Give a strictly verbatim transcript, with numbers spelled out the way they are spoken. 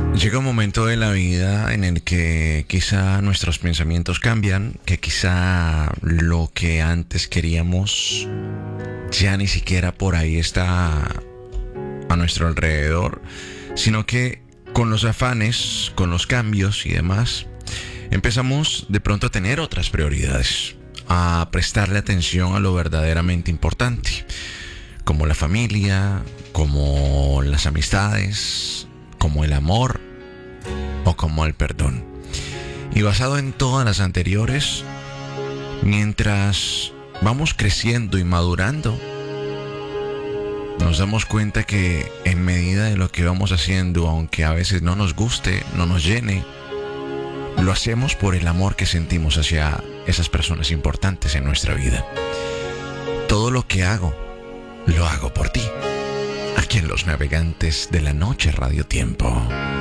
Llega un momento de la vida en el que quizá nuestros pensamientos cambian, que quizá lo que antes queríamos ya ni siquiera por ahí está a nuestro alrededor, sino que con los afanes, con los cambios y demás, empezamos de pronto a tener otras prioridades, a prestarle atención a lo verdaderamente importante, como la familia, como las amistades, como el amor o como el perdón. Y basado en todas las anteriores, mientras vamos creciendo y madurando, nos damos cuenta que en medida de lo que vamos haciendo, aunque a veces no nos guste, no nos llene, lo hacemos por el amor que sentimos hacia esas personas importantes en nuestra vida. Todo lo que hago, lo hago por ti. Aquí en Los Navegantes de la Noche Radio Tiempo.